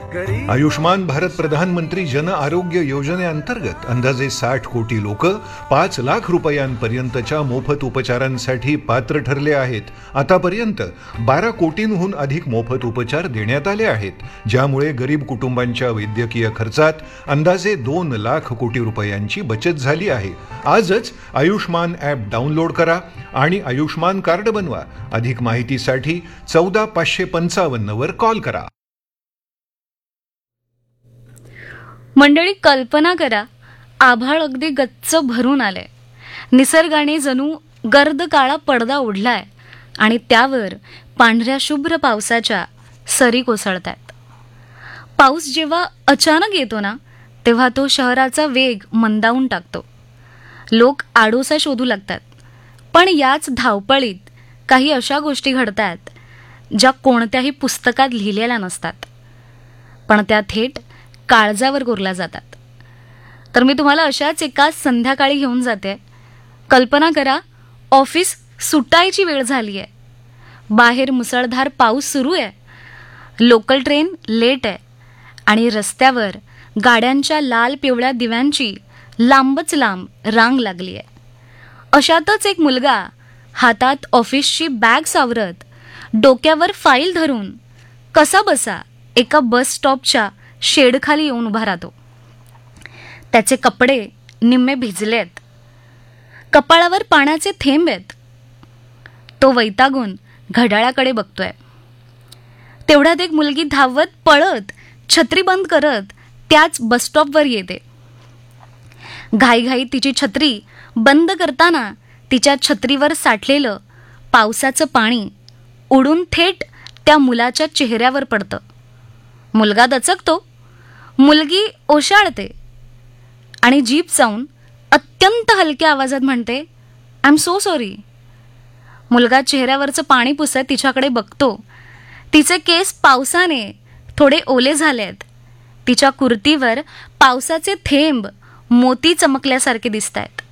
आयुष्मान भारत प्रधानमंत्री जन आरोग्य योजनेअंतर्गत अंदाजे 60 कोटी लोक 5 लाख रुपयांपर्यंतच्या मोफत उपचारांसाठी पात्र ठरले आहेत. आतापर्यंत 12 कोटींहून अधिक मोफत उपचार देण्यात आले आहेत, ज्यामुळे गरीब कुटुंबांच्या वैद्यकीय खर्चात अंदाजे 2 लाख कोटी रुपयांची बचत झाली आहे. आजच आयुष्मान ॲप डाउनलोड करा आणि आयुष्मान कार्ड बनवा. अधिक माहितीसाठी 14555 वर कॉल करा. मंडळी, कल्पना करा, आभाळ अगदी गच्च भरून आलंय. निसर्गाने जणू गर्द काळा पडदा ओढलाय आणि त्यावर पांढऱ्या शुभ्र पावसाच्या सरी कोसळतात. पाऊस जेव्हा अचानक येतो ना, तेव्हा तो शहराचा वेग मंदावून टाकतो. लोक आडोसा शोधू लागतात. पण याच धावपळीत काही अशा गोष्टी घडतात ज्या कोणत्याही पुस्तकात लिहिलेल्या नसतात, पण त्या थेट काळजावर कोरल्या जातात. तर मी तुम्हाला अशाच एका संध्याकाळी घेऊन जाते. कल्पना करा, ऑफिस सुटायची वेळ झाली आहे, बाहेर मुसळधार पाऊस सुरू आहे, लोकल ट्रेन लेट आहे आणि रस्त्यावर गाड्यांच्या लाल पिवळ्या दिव्यांची लांबच लांब रांग लागली आहे. अशातच एक मुलगा हातात ऑफिसची बॅग सावरत, डोक्यावर फाईल धरून कसा बसा एका बस स्टॉपच्या शेडखाली येऊन उभा राहतो. त्याचे कपडे निम्मे भिजलेत, कपाळावर पाण्याचे थेंब आहेत. तो वैतागून घड्याळाकडे बघतोय. तेवढ्यात एक मुलगी धावत पळत छत्री बंद करत त्याच बसस्टॉपवर येते. घाईघाई तिची छत्री बंद करताना तिच्या छत्रीवर साठलेलं पावसाचं पाणी उडून थेट त्या मुलाच्या चेहऱ्यावर पडतं. मुलगा दचकतो, मुलगी ओशाळते आणि जीभ चावून अत्यंत हलक्या आवाजात म्हणते, आय एम सो सॉरी. मुलगा चेहऱ्यावरचं पाणी पुसत तिच्याकडे बघतो. तिचे केस पावसाने थोडे ओले झालेत. तिच्या कुर्तीवर पावसाचे थेंब मोती चमकल्यासारखे दिसत आहेत.